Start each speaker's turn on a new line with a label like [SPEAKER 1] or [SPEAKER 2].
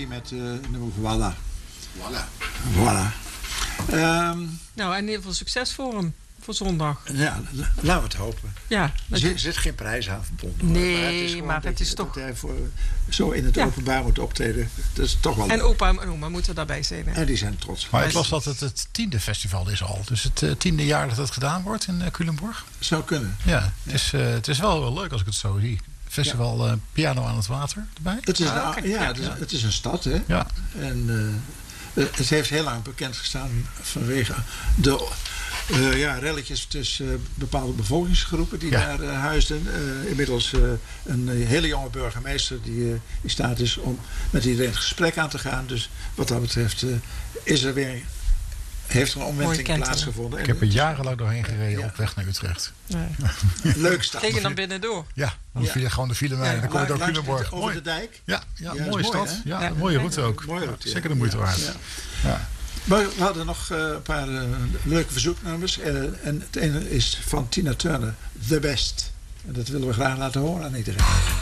[SPEAKER 1] Tracy met nummer Voilà.
[SPEAKER 2] Voilà.
[SPEAKER 3] Nou, en heel veel succes voor hem. Voor zondag.
[SPEAKER 1] Ja, laten we het hopen.
[SPEAKER 3] Ja,
[SPEAKER 1] Er zit geen prijs aan verbonden.
[SPEAKER 3] Nee,
[SPEAKER 1] maar
[SPEAKER 3] het is toch...
[SPEAKER 1] Dat hij zo in het openbaar moet optreden. Dat is toch wel...
[SPEAKER 3] En opa en oma moeten daarbij zijn. Hè?
[SPEAKER 1] En die zijn trots.
[SPEAKER 2] Maar ik las dat het 10e festival is al. Dus het 10e jaar dat het gedaan wordt in Culemborg.
[SPEAKER 1] Zou kunnen.
[SPEAKER 2] Ja, het is wel leuk als ik het zo zie. Festival Piano aan het Water erbij.
[SPEAKER 1] Het is een stad, hè?
[SPEAKER 2] Ja.
[SPEAKER 1] En het heeft heel lang bekend gestaan vanwege de relletjes tussen bepaalde bevolkingsgroepen die daar huisden. Inmiddels een hele jonge burgemeester die in staat is om met iedereen het gesprek aan te gaan. Dus wat dat betreft heeft er een omwenteling plaatsgevonden.
[SPEAKER 2] Ik heb er jarenlang doorheen gereden op weg naar Utrecht.
[SPEAKER 3] Nee.
[SPEAKER 1] Leuk stad.
[SPEAKER 3] Kreeg je dan binnendoor?
[SPEAKER 2] Ja, dan viel je gewoon de file mee. Dan kom je door Culemborg.
[SPEAKER 1] Over de dijk.
[SPEAKER 2] Ja, mooie stad.
[SPEAKER 1] Mooi,
[SPEAKER 2] ja, een mooie route ook.
[SPEAKER 1] Mooie route,
[SPEAKER 2] zeker de moeite waard. Ja.
[SPEAKER 1] Maar we hadden nog een paar leuke verzoeknummers. En het ene is van Tina Turner, The Best. En dat willen we graag laten horen aan iedereen.